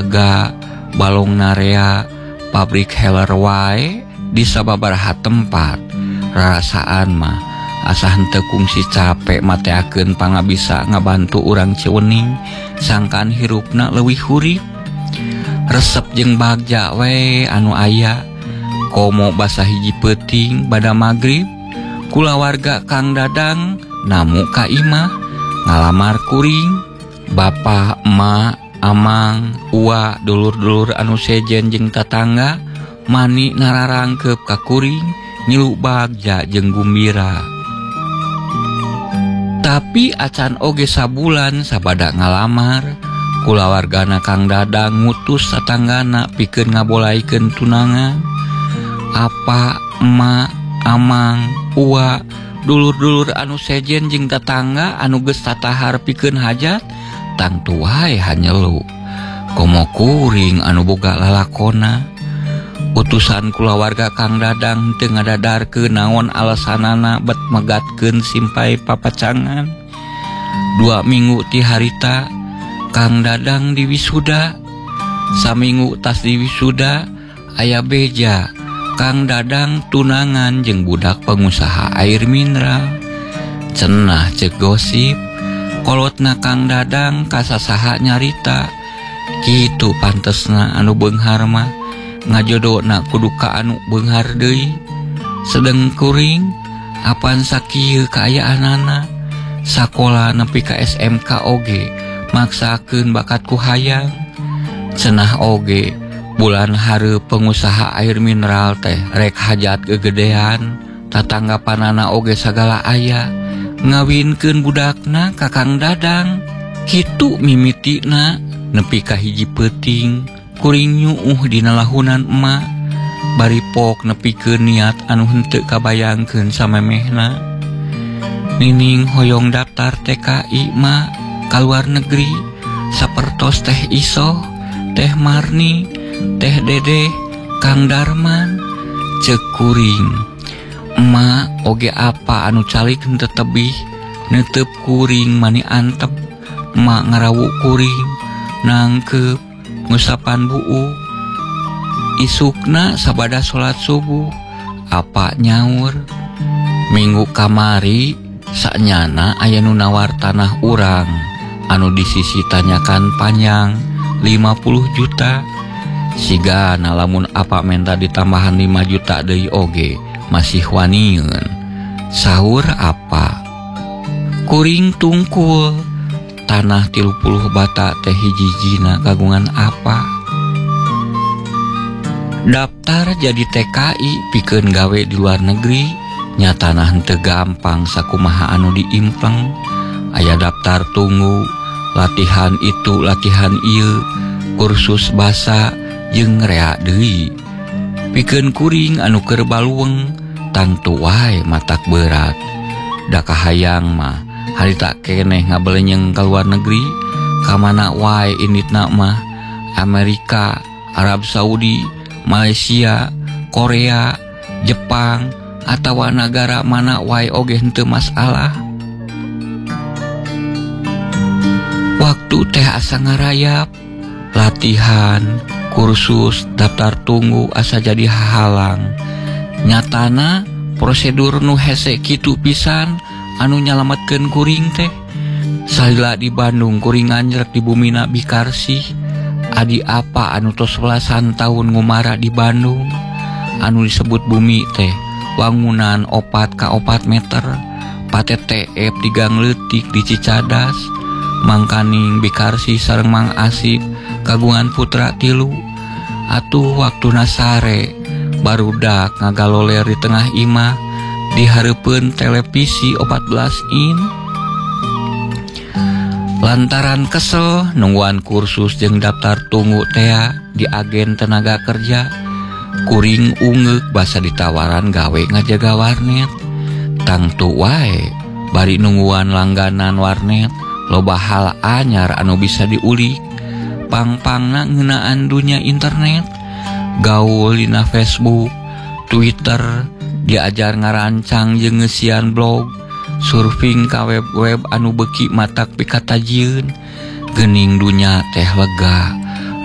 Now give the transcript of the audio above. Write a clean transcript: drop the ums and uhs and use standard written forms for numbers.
lega balong narea pabrik heller wae di sababaraha tempat rasaan mah asa henteu kungsi capek mateakeun pangabisa ngabantu urang Ciweuning sangkan hirupna leuwih hurip resep jeung bagja we anu aya komo basah hiji peuting bada magrib kulawarga Kang Dadang namu ka imah ngalamar kuring bapa emak amang uwa dulur-dulur anu sejen jeung tatangga mani nararangkep ka kuring nyilu bagja jeung gumbira tapi acan oge sabulan sabada ngalamar kulawargana Kang Dadang ngutus satanggana pikeun ngabolaikeun tunangan apa emak amang uwa dulur-dulur anu sejen jeung tatangga anu geus tatahar pikeun hajat tangtu wae hanyelu komo kuring anu boga lalakona utusan kulawarga Kang Dadang teu ngadadarkeun naon alasanana bet megatkeun simpai papacangan 2 minggu ti harita Kang Dadang di wisuda saminggu tas di wisuda aya beja Kang Dadang tunangan jeung budak pengusaha air mineral cenah ceuk gosip kolotna Kang Dadang kasasaha nyarita kitu pantesna anu beunghar mah ngajodona kudu ka anu beunghar deui sedeng kuring apan sakieu kaayaanana sakola nepi ka SMK oge maksakeun bakat ku hayang cenah oge bulan hareup pengusaha air mineral teh rek hajat gegedean tatanggapanana oge sagala aya ngawinkeun budakna ka Kang Dadang kitu mimitina nepi ka hiji peuting kuring nyuuh dina lahunan emak bari pok nepikeun niat anu henteu kabayangkeun samemehna nining hoyong daftar TKI mak ka luar negeri sapertos teh Isoh teh Marni teh Dede Kang Darman ceuk kuring emak oge apa anu calik henteu tebih neuteup kuring mani antep emak ngarawu kuring nangkep ngusapan buu isukna sabada salat subuh apa nyaur minggu kamari saknyana aya nu nawar tanah urang anu disisi tanyakan panjang 50 juta sigana lamun apa menta ditambahan 5 juta deui oge masih wanieun saur apa kuring tungkul tanah 30 bata teh hiji-hijina kagungan apa daftar jadi TKI pikeun gawe di luar negeri nyatana henteu gampang sakumaha anu diimpeng aya daftar tunggu latihan itu latihan ieu kursus basa jeung rea deui pikeun kuring anu keur balueng tangtu wae matak berat da kahayang mah harita keneh ngabelenyeng ka luar negeri ka mana wae inditna mah Amerika, Arab Saudi, Malaysia, Korea, Jepang atawa nagara mana wae oge henteu masalah. Waktu teh asa ngarayap latihan, kursus, daftar tunggu asa jadi halang. Nyatana prosedur nu hese kitu pisan anu nyalametkeun kuring teh. Salila di Bandung kuring anjrek di bumina Bikarsih. Adi apa anu tos 11 tahun ngumara di Bandung. Anu disebut bumi teh wangunan 4 ka 4 meter. Pate TF di Gang Leutik di Cicadas. Mangkaning Bikarsih sareng Mang Asip kagungan putra 3. Atuh waktu nasare barudak ngagaloler di tengah imah dihareupeun televisi 14 in. Lantaran kesel nungguan kursus jeung daftar tunggu tea di agen tenaga kerja, kuring ungeuk basa ditawaran gawe ngajaga warnet. Tangtu wae bari nungguan langganan warnet loba hal anyar anu bisa diulik. Pang-pangna ngeunaan dunya internet, gaul dina Facebook, Twitter, diajar ngarancang jeung ngeusian blog, surfing ka web-web anu beuki matak pikatajieun. Geuning dunya teh lega,